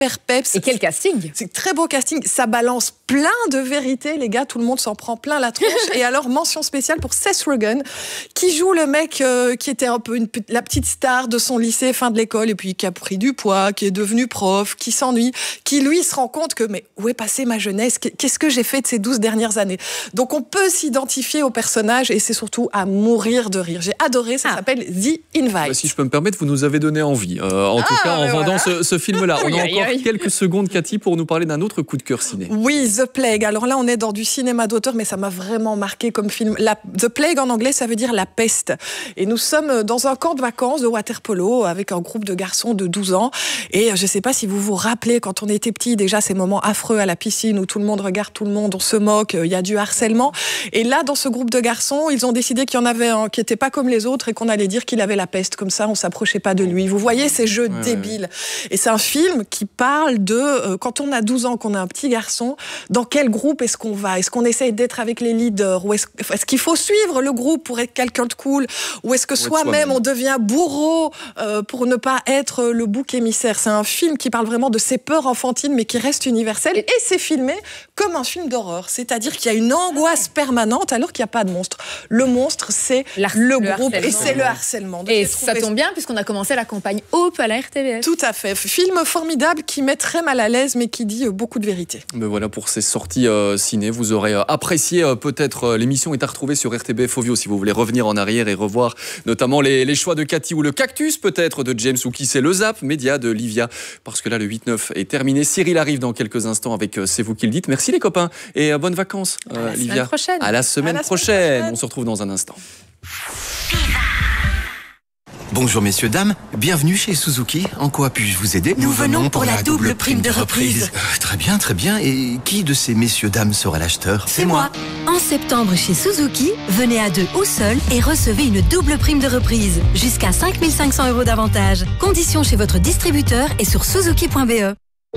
peps. Et quel casting! C'est très beau casting. Ça balance plein de vérités, les gars. Tout le monde s'en prend plein la tronche. Et alors, mention spéciale pour Seth Rogen, qui joue le mec qui était un peu la petite star de son lycée, fin de l'école, et puis qui a pris du poids, qui est devenu prof, qui s'ennuie, qui lui se rend compte que, mais où est passée ma jeunesse? Qu'est-ce que j'ai fait de ces 12 dernières années? Donc, on peut s'identifier au personnage et c'est surtout à mourir de rire. J'ai adoré, ça s'appelle The Invite. Si je peux me permettre, vous nous avez donné envie. En tout cas, en vendant ce film-là. On a encore quelques secondes, Cathy, pour nous parler d'un autre coup de cœur ciné. Oui, The Plague. Alors là, on est dans du cinéma d'auteur, mais ça m'a vraiment marqué comme film. The Plague, en anglais, ça veut dire la peste. Et nous sommes dans un camp de vacances de water-polo avec un groupe de garçons de 12 ans. Et je ne sais pas si vous vous rappelez, quand on était petit, déjà ces moments affreux à la piscine où tout le monde regarde tout le monde, on se moque, il y a du harcèlement. Et là, dans ce groupe de garçons, ils ont décidé qu'il y en avait un qui n'était pas comme les autres et qu'on allait dire qu'il avait la peste. Comme ça, on ne s'approchait pas de lui. Vous voyez ces jeux débiles. Et c'est un film qui parle de, quand on a 12 ans, qu'on a un petit garçon, dans quel groupe est-ce qu'on va? Est-ce qu'on essaye d'être avec les leaders? Ou est-ce qu'il faut suivre le groupe pour être quelqu'un de cool? Ou est-ce que soi-même, on devient bourreau pour ne pas être le bouc émissaire? C'est un film qui parle vraiment de ces peurs enfantines, mais qui reste universel. Et c'est filmé comme un film d'horreur. C'est-à-dire qu'il y a une angoisse permanente alors qu'il n'y a pas de monstre. Le monstre, c'est le groupe et c'est le harcèlement. Et ça tombe bien puisqu'on a commencé la campagne Hope à la RTBF. Tout à fait. Film formidable qui met très mal à l'aise, mais qui dit beaucoup de vérité. Mais voilà pour ces sorties ciné. Vous aurez apprécié peut-être l'émission est à retrouver sur RTBF Ovio si vous voulez revenir en arrière et revoir notamment les choix de Cathy ou le cactus peut-être de James ou qui c'est le Zap Média de Livia. Parce que là le 8-9 est terminé. Cyril arrive dans quelques instants avec C'est vous qui le dites. Merci les copains et bonnes vacances Livia. À la semaine prochaine. On se retrouve dans un instant. Bonjour messieurs, dames, bienvenue chez Suzuki. En quoi puis-je vous aider? Nous venons pour la double prime de reprise. Très bien, très bien. Et qui de ces messieurs, dames sera l'acheteur? C'est moi. En septembre chez Suzuki, venez à 2 ou seul et recevez une double prime de reprise. Jusqu'à 5 500 € d'avantage. Conditions chez votre distributeur et sur suzuki.be.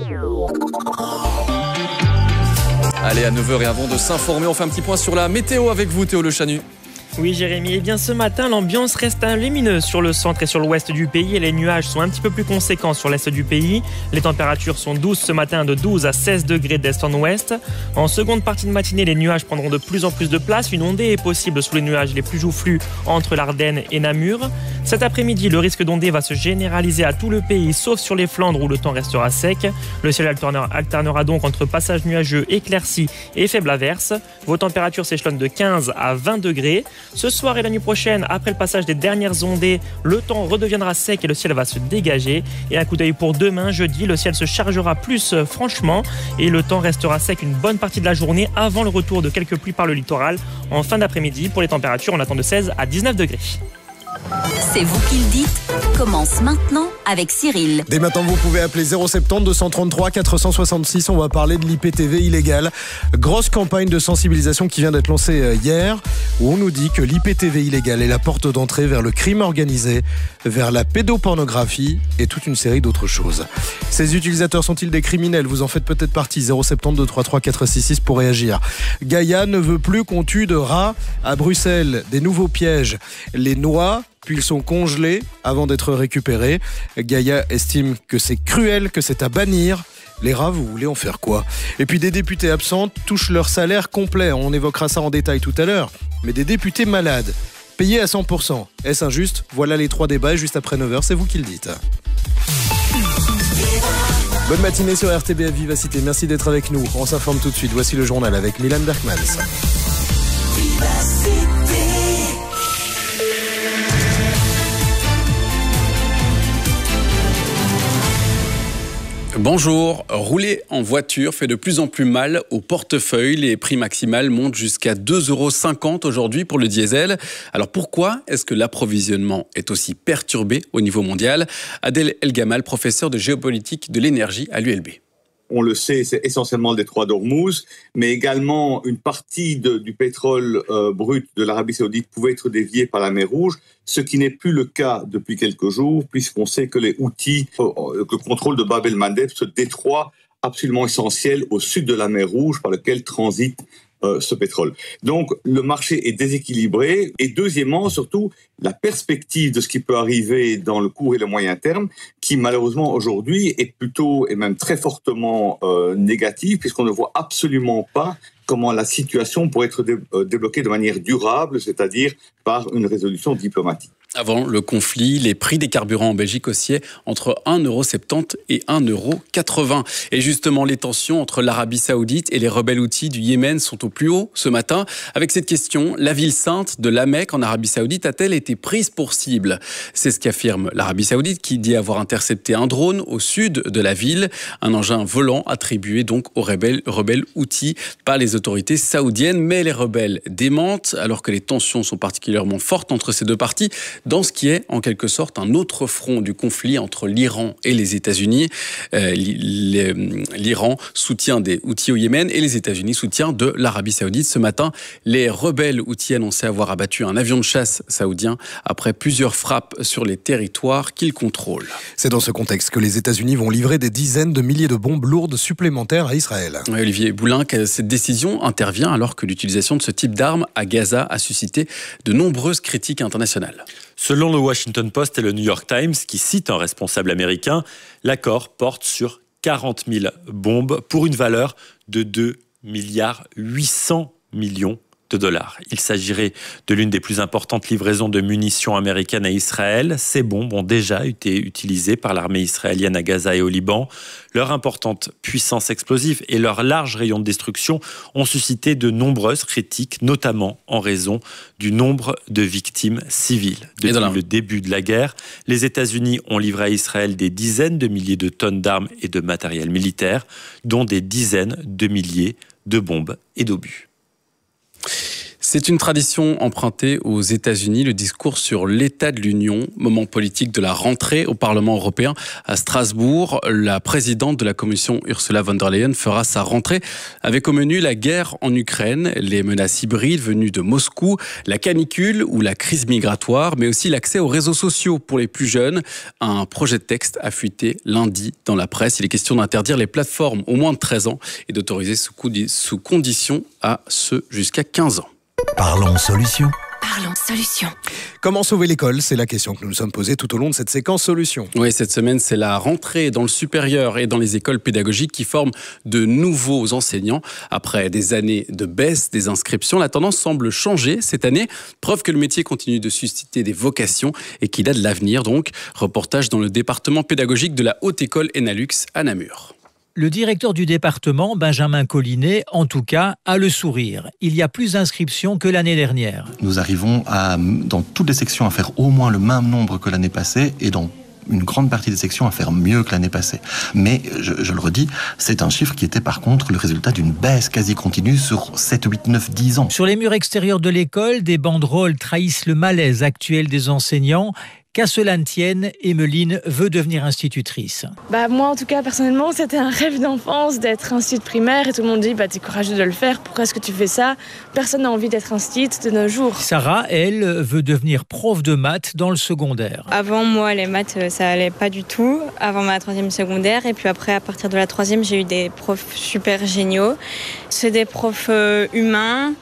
Allez, à 9h et avant de s'informer, on fait un petit point sur la météo avec vous, Théo Le Chanu. Oui Jérémy, eh bien ce matin l'ambiance reste lumineuse sur le centre et sur l'ouest du pays et les nuages sont un petit peu plus conséquents sur l'est du pays. Les températures sont douces ce matin de 12 à 16 degrés d'est en ouest. En seconde partie de matinée, les nuages prendront de plus en plus de place. Une ondée est possible sous les nuages les plus joufflus entre l'Ardenne et Namur. Cet après-midi, le risque d'ondée va se généraliser à tout le pays sauf sur les Flandres où le temps restera sec. Le ciel alternera donc entre passages nuageux éclaircis et faibles averses. Vos températures s'échelonnent de 15 à 20 degrés. Ce soir et la nuit prochaine, après le passage des dernières ondées, le temps redeviendra sec et le ciel va se dégager. Et un coup d'œil pour demain, jeudi, le ciel se chargera plus franchement et le temps restera sec une bonne partie de la journée avant le retour de quelques pluies par le littoral. En fin d'après-midi, pour les températures, on attend de 16 à 19 degrés. C'est vous qui le dites. Commence maintenant avec Cyril. Dès maintenant, vous pouvez appeler 070 233 466. On va parler de l'IPTV illégal. Grosse campagne de sensibilisation qui vient d'être lancée hier, où on nous dit que l'IPTV illégal est la porte d'entrée vers le crime organisé, vers la pédopornographie et toute une série d'autres choses. Ces utilisateurs sont-ils des criminels? Vous en faites peut-être partie. 070 233 466 pour réagir. Gaïa ne veut plus qu'on tue de rats à Bruxelles. Des nouveaux pièges. Les noix, puis ils sont congelés avant d'être récupérés. Gaïa estime que c'est cruel, que c'est à bannir. Les rats, vous voulez en faire quoi? Et puis des députés absentes touchent leur salaire complet. On évoquera ça en détail tout à l'heure. Mais des députés malades, payés à 100%. Est-ce injuste? Voilà les 3 débats. Et juste après 9h, c'est vous qui le dites. Bonne matinée sur RTBF Vivacité. Merci d'être avec nous. On s'informe tout de suite. Voici le journal avec Milan Berkmans. Bonjour, rouler en voiture fait de plus en plus mal au portefeuille. Les prix maximales montent jusqu'à 2,50 € aujourd'hui pour le diesel. Alors pourquoi est-ce que l'approvisionnement est aussi perturbé au niveau mondial? Adel El Gamal, professeur de géopolitique de l'énergie à l'ULB. On le sait, c'est essentiellement le détroit d'Ormuz, mais également une partie du pétrole brut de l'Arabie Saoudite pouvait être déviée par la mer Rouge, ce qui n'est plus le cas depuis quelques jours, puisqu'on sait que les Houthis, le contrôle de Bab el-Mandeb, ce détroit absolument essentiel au sud de la mer Rouge par lequel transitent ce pétrole. Donc le marché est déséquilibré et deuxièmement surtout la perspective de ce qui peut arriver dans le court et le moyen terme qui malheureusement aujourd'hui est plutôt et même très fortement négative puisqu'on ne voit absolument pas comment la situation pourrait être débloquée de manière durable, c'est-à-dire par une résolution diplomatique. Avant le conflit, les prix des carburants en Belgique oscillaient entre 1,70 € et 1,80 €. Et justement, les tensions entre l'Arabie Saoudite et les rebelles houthis du Yémen sont au plus haut ce matin. Avec cette question, la ville sainte de La Mecque en Arabie Saoudite a-t-elle été prise pour cible ? C'est ce qu'affirme l'Arabie Saoudite qui dit avoir intercepté un drone au sud de la ville. Un engin volant attribué donc aux rebelles houthis par les autorités saoudiennes. Mais les rebelles démentent alors que les tensions sont particulièrement fortes entre ces deux parties. Dans ce qui est en quelque sorte un autre front du conflit entre l'Iran et les États-Unis. L'Iran soutient des Houthis au Yémen et les États-Unis soutient de l'Arabie Saoudite. Ce matin, les rebelles Houthis annonçaient avoir abattu un avion de chasse saoudien après plusieurs frappes sur les territoires qu'ils contrôlent. C'est dans ce contexte que les États-Unis vont livrer des dizaines de milliers de bombes lourdes supplémentaires à Israël. Olivier Boulinck, cette décision intervient alors que l'utilisation de ce type d'armes à Gaza a suscité de nombreuses critiques internationales. Selon le Washington Post et le New York Times, qui citent un responsable américain, l'accord porte sur 40 000 bombes pour une valeur de 2,8 milliards de dollars. Il s'agirait de l'une des plus importantes livraisons de munitions américaines à Israël. Ces bombes ont déjà été utilisées par l'armée israélienne à Gaza et au Liban. Leur importante puissance explosive et leur large rayon de destruction ont suscité de nombreuses critiques, notamment en raison du nombre de victimes civiles. Depuis le début de la guerre, les États-Unis ont livré à Israël des dizaines de milliers de tonnes d'armes et de matériel militaire, dont des dizaines de milliers de bombes et d'obus. C'est une tradition empruntée aux États-Unis, le discours sur l'état de l'Union, moment politique de la rentrée au Parlement européen à Strasbourg. La présidente de la Commission, Ursula von der Leyen, fera sa rentrée avec au menu la guerre en Ukraine, les menaces hybrides venues de Moscou, la canicule ou la crise migratoire, mais aussi l'accès aux réseaux sociaux pour les plus jeunes. Un projet de texte a fuité lundi dans la presse. Il est question d'interdire les plateformes aux moins de 13 ans et d'autoriser sous condition à ceux jusqu'à 15 ans. Parlons solutions. Parlons solutions. Comment sauver l'école ? C'est la question que nous nous sommes posée tout au long de cette séquence solutions. Oui, cette semaine, c'est la rentrée dans le supérieur et dans les écoles pédagogiques qui forment de nouveaux enseignants. Après des années de baisse des inscriptions, la tendance semble changer cette année. Preuve que le métier continue de susciter des vocations et qu'il a de l'avenir. Donc, reportage dans le département pédagogique de la Haute École Enalux à Namur. Le directeur du département, Benjamin Collinet, en tout cas, a le sourire. Il y a plus d'inscriptions que l'année dernière. Nous arrivons dans toutes les sections à faire au moins le même nombre que l'année passée et dans une grande partie des sections à faire mieux que l'année passée. Mais, je le redis, c'est un chiffre qui était par contre le résultat d'une baisse quasi continue sur 7, 8, 9, 10 ans. Sur les murs extérieurs de l'école, des banderoles trahissent le malaise actuel des enseignants. Qu'à cela ne tienne, Emeline veut devenir institutrice. Moi, en tout cas, personnellement, c'était un rêve d'enfance d'être institut primaire et tout le monde dit t'es courageux de le faire, pourquoi est-ce que tu fais ça ? Personne n'a envie d'être institut de nos jours. Sarah, elle, veut devenir prof de maths dans le secondaire. Avant, moi, les maths, ça allait pas du tout, avant ma 3e secondaire. Et puis après, à partir de la 3e, j'ai eu des profs super géniaux. C'est des profs humains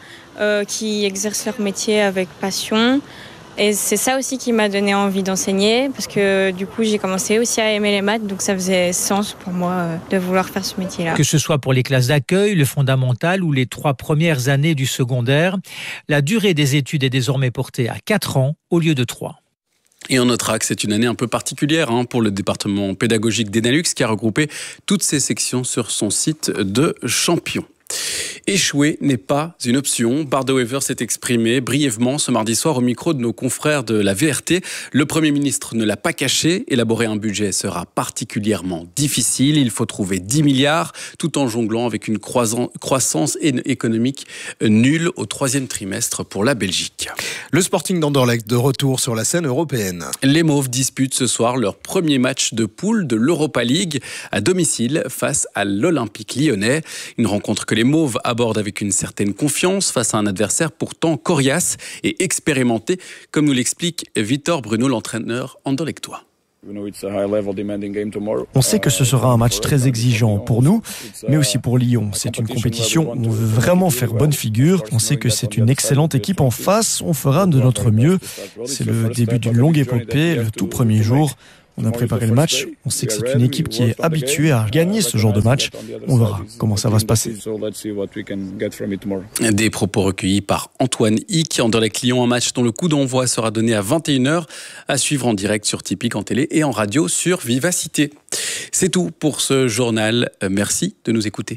qui exercent leur métier avec passion. Et c'est ça aussi qui m'a donné envie d'enseigner, parce que du coup j'ai commencé aussi à aimer les maths, donc ça faisait sens pour moi de vouloir faire ce métier-là. Que ce soit pour les classes d'accueil, le fondamental ou les 3 premières années du secondaire, la durée des études est désormais portée à 4 ans au lieu de 3. Et on notera que c'est une année un peu particulière pour le département pédagogique d'Enalux qui a regroupé toutes ses sections sur son site de Champion. Échouer n'est pas une option. Bardo Wever s'est exprimé brièvement ce mardi soir au micro de nos confrères de la VRT. Le Premier ministre ne l'a pas caché. Élaborer un budget sera particulièrement difficile. Il faut trouver 10 milliards tout en jonglant avec une croissance économique nulle au 3e trimestre pour la Belgique. Le Sporting d'Anderlecht de retour sur la scène européenne. Les Mauves disputent ce soir leur premier match de poule de l'Europa League à domicile face à l'Olympique lyonnais. Une rencontre que les Mauves abordent avec une certaine confiance face à un adversaire pourtant coriace et expérimenté, comme nous l'explique Victor Bruno, l'entraîneur anderlechtois. On sait que ce sera un match très exigeant pour nous, mais aussi pour Lyon. C'est une compétition où on veut vraiment faire bonne figure. On sait que c'est une excellente équipe en face. On fera de notre mieux. C'est le début d'une longue épopée, le tout premier jour. On a préparé le match. On sait que c'est une équipe qui est habituée à gagner ce genre de match. On verra comment ça va se passer. Des propos recueillis par Antoine Hick. Anderlecht Lyon, un match dont le coup d'envoi sera donné à 21h, à suivre en direct sur Tipeee, en télé et en radio sur Vivacité. C'est tout pour ce journal. Merci de nous écouter.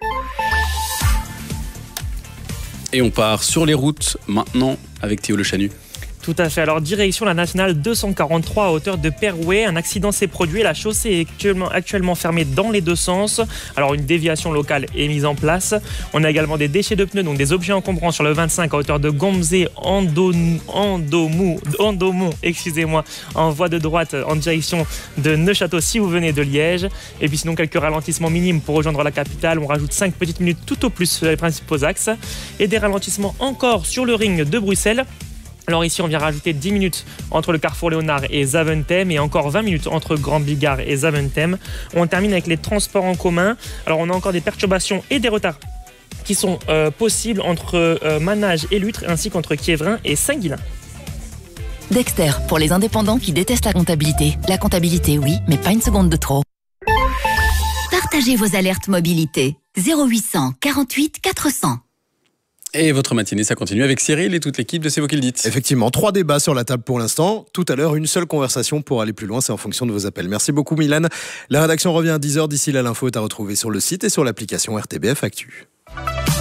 Et on part sur les routes maintenant avec Théo Le Chanu. Tout à fait. Alors, direction la nationale 243 à hauteur de Perouet. Un accident s'est produit. La chaussée est actuellement fermée dans les deux sens. Alors, une déviation locale est mise en place. On a également des déchets de pneus, donc des objets encombrants sur le 25 à hauteur de Gomzé, Andomont, en voie de droite en direction de Neufchâteau si vous venez de Liège. Et puis sinon, quelques ralentissements minimes pour rejoindre la capitale. On rajoute 5 petites minutes tout au plus sur les principaux axes. Et des ralentissements encore sur le ring de Bruxelles. Alors ici, on vient rajouter 10 minutes entre le carrefour Léonard et Zaventem et encore 20 minutes entre Grand Bigard et Zaventem. On termine avec les transports en commun. Alors on a encore des perturbations et des retards qui sont possibles entre Manage et Lutre ainsi qu'entre Quiévrin et Saint-Guilain. Dexter, pour les indépendants qui détestent la comptabilité. La comptabilité, oui, mais pas une seconde de trop. Partagez vos alertes mobilité. 0800 48 400. Et votre matinée, ça continue avec Cyril et toute l'équipe de C'est vous qui le dites. Effectivement, 3 débats sur la table pour l'instant. Tout à l'heure, une seule conversation pour aller plus loin. C'est en fonction de vos appels. Merci beaucoup, Milan. La rédaction revient à 10h. D'ici là, l'info est à retrouver sur le site et sur l'application RTBF Actu.